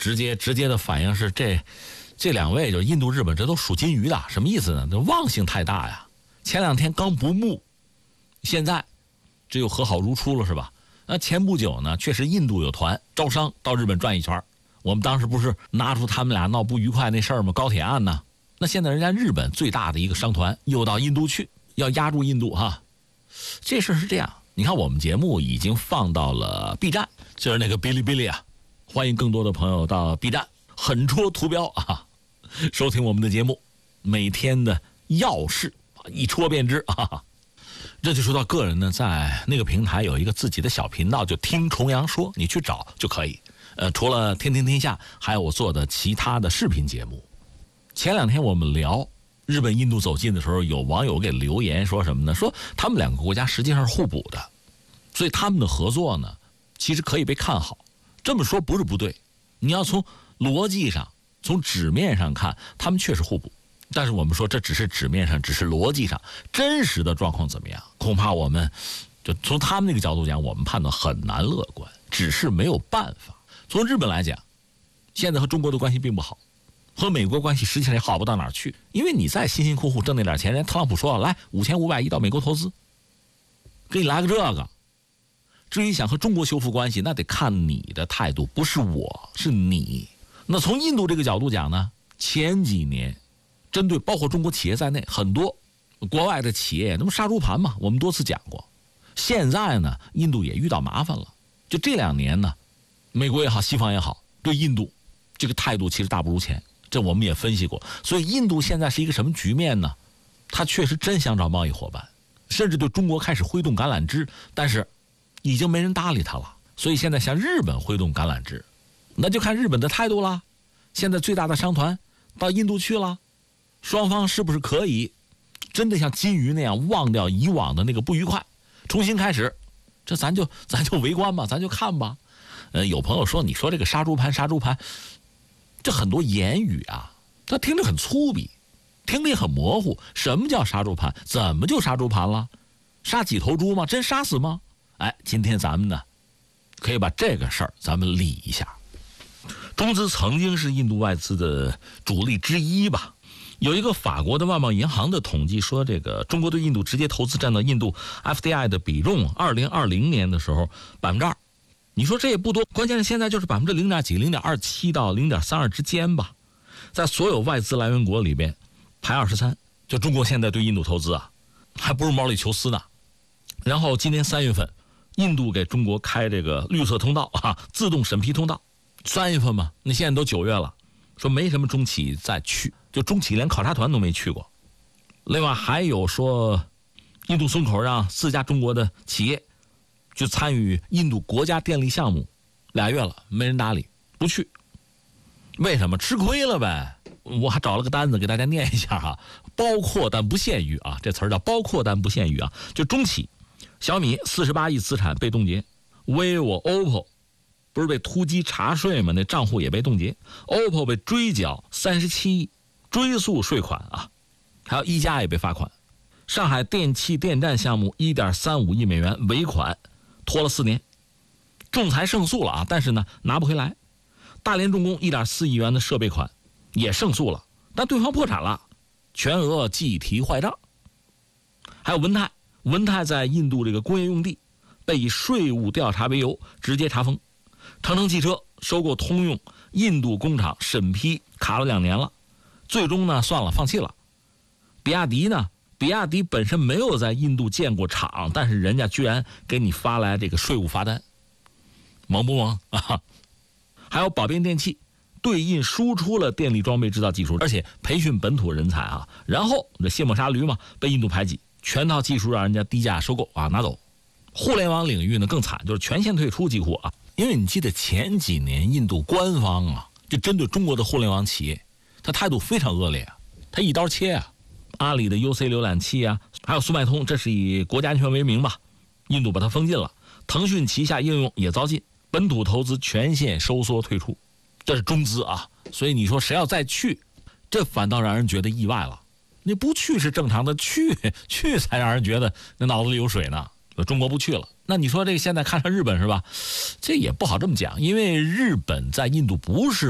直接的反应是这两位就是印度、日本，这都属金鱼的，什么意思呢？这忘性太大呀！前两天刚不睦，现在这又和好如初了，是吧？那前不久呢，确实印度有团招商到日本转一圈，我们当时不是拿出他们俩闹不愉快那事儿吗？高铁案呢？那现在人家日本最大的一个商团又到印度去，要压住印度哈。这事是这样，你看我们节目已经放到了 B 站，就是那个哔哩哔哩啊，欢迎更多的朋友到 B 站狠戳图标啊，收听我们的节目，每天的要事一戳便知啊。这就说到个人呢，在那个平台有一个自己的小频道，就听重阳说，你去找就可以。除了天天天下，还有我做的其他的视频节目。前两天我们聊日本印度走近的时候，有网友给留言说什么呢？说他们两个国家实际上是互补的，所以他们的合作呢，其实可以被看好。这么说不是不对，你要从逻辑上、从纸面上看，他们确实互补。但是我们说这只是纸面上，只是逻辑上，真实的状况怎么样？恐怕我们就从他们那个角度讲，我们判断很难乐观，只是没有办法。从日本来讲，现在和中国的关系并不好，和美国关系实际上也好不到哪儿去。因为你再辛辛苦苦挣那点钱，人家特朗普说了，来5500亿到美国投资，给你来个这个。至于想和中国修复关系，那得看你的态度，不是我，是你。那从印度这个角度讲呢，前几年针对包括中国企业在内，很多国外的企业那么杀猪盘嘛，我们多次讲过。现在呢，印度也遇到麻烦了。就这2年呢，美国也好，西方也好，对印度这个态度其实大不如前，这我们也分析过。所以印度现在是一个什么局面呢？他确实真想找贸易伙伴，甚至对中国开始挥动橄榄枝，但是已经没人搭理他了。所以现在向日本挥动橄榄枝，那就看日本的态度了。现在最大的商团到印度去了，双方是不是可以真的像金鱼那样忘掉以往的那个不愉快，重新开始？这咱就围观吧，咱就看吧。有朋友说，你说这个杀猪盘，这很多言语啊，它听着很粗鄙，听着也很模糊。什么叫杀猪盘？怎么就杀猪盘了？杀几头猪吗？真杀死吗？哎，今天咱们呢，可以把这个事儿咱们理一下。中资曾经是印度外资的主力之一吧。有一个法国的外贸银行的统计说，这个中国对印度直接投资占到印度 FDI 的比重，2020年的时候2%。你说这也不多，关键是现在就是0.几、0.27到0.32之间吧。在所有外资来源国里边排23，就中国现在对印度投资啊，还不如毛里求斯呢。然后今年3月份，印度给中国开这个绿色通道啊，自动审批通道。3月份嘛，那现在都9月了，说没什么中企再去，就中企连考察团都没去过。另外还有说，印度松口让4家中国的企业去参与印度国家电力项目，2月了没人搭理，不去。为什么？吃亏了呗。我还找了个单子给大家念一下哈，包括但不限于啊，这词儿叫包括但不限于啊，就中企，小米48亿资产被冻结，vivo、OPPO 不是被突击查税吗？那账户也被冻结 ，OPPO 被追缴37亿追诉税款啊，还有一加也被罚款。上海电气电站项目1.35亿美元尾款拖了4年，仲裁胜诉了啊，但是呢拿不回来。大连重工1.4亿元的设备款也胜诉了，但对方破产了，全额计提坏账。还有文泰在印度这个工业用地被以税务调查为由直接查封。长城汽车收购通用印度工厂审批卡了2年了，最终呢算了，放弃了。比亚迪本身没有在印度建过厂，但是人家居然给你发来这个税务罚单，萌不萌啊？还有宝变电器对印输出了电力装备制造技术，而且培训本土人才啊，然后这卸磨杀驴嘛，被印度排挤，全套技术让人家低价收购啊，拿走。互联网领域呢更惨，就是全线退出几乎啊。因为你记得前几年印度官方啊，就针对中国的互联网企业，他态度非常恶劣啊，他一刀切啊。阿里的 UC 浏览器啊，还有速卖通，这是以国家安全为名吧，印度把它封禁了。腾讯旗下应用也遭禁，本土投资全线收缩退出，这是中资啊。所以你说谁要再去，这反倒让人觉得意外了。你不去是正常的，去才让人觉得那脑子里有水呢。中国不去了，那你说这个现在看上日本是吧？这也不好这么讲，因为日本在印度不是